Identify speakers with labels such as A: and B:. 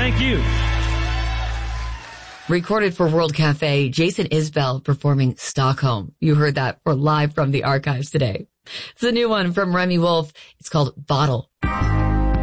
A: Thank you.
B: Recorded for World Cafe, Jason Isbell performing Stockholm. You heard that live from the archives today. It's a new one from Remy Wolf. It's called Bottle.